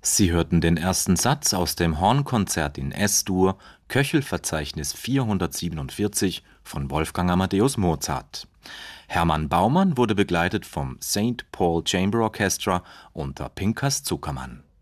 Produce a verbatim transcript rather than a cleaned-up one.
Sie hörten den ersten Satz aus dem Hornkonzert in Es-Dur, Köchelverzeichnis vierhundertsiebenundvierzig von Wolfgang Amadeus Mozart. Hermann Baumann wurde begleitet vom Saint Paul Chamber Orchestra unter Pinkas Zukerman.